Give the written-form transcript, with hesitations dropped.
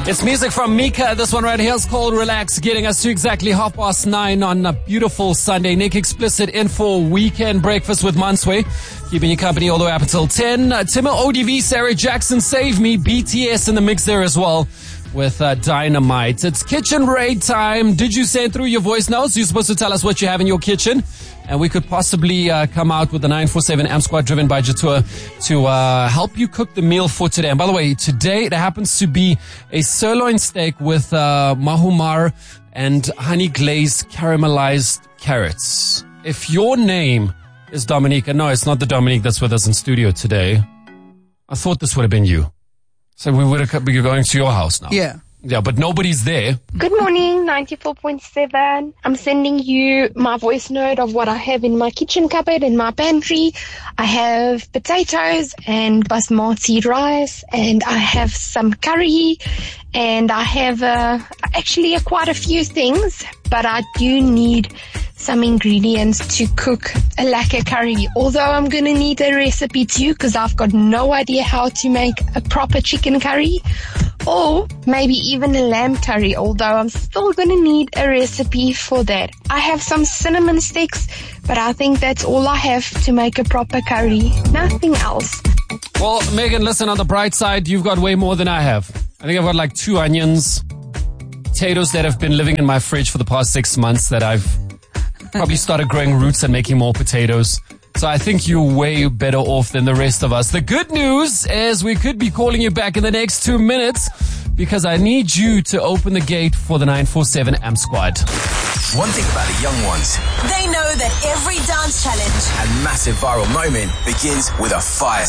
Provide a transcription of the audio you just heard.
It's music from Mika. This one right here is called Relax, getting us to exactly 9:30 on a beautiful Sunday. Nick Explicit in for Weekend Breakfast with Manswe, keeping you company all the way up until 10. Timur ODV, Sarah Jackson, Save Me, BTS in the mix there as well with Dynamite. It's kitchen raid time. Did you send through your voice notes? You're supposed to tell us what you have in your kitchen, and we could possibly come out with the 947 Amp Squad driven by Jatur to help you cook the meal for today. And by the way, today it happens to be a sirloin steak with mahumar and honey glazed caramelized carrots. If your name is Dominique, and no, it's not the Dominique that's with us in studio today. I thought this would have been you. So we would have be going to your house now. Yeah. Yeah, but nobody's there. Good morning, 94.7. I'm sending you my voice note of what I have in my kitchen cupboard, in my pantry. I have potatoes and basmati rice, and I have some curry, and I have actually quite a few things, but I do need some ingredients to cook a lacquer curry. Although I'm going to need a recipe too, because I've got no idea how to make a proper chicken curry, or maybe even a lamb curry, although I'm still going to need a recipe for that. I have some cinnamon sticks, but I think that's all I have to make a proper curry. Nothing else. Well, Megan, listen, on the bright side, you've got way more than I have. I think I've got like 2 onions, potatoes that have been living in my fridge for the past 6 months that I've probably started growing roots and making more potatoes. So I think you're way better off than the rest of us. The good news is we could be calling you back in the next 2 minutes because I need you to open the gate for the 947 Amp Squad. One thing about the young ones, they know that every dance challenge and massive viral moment begins with a fire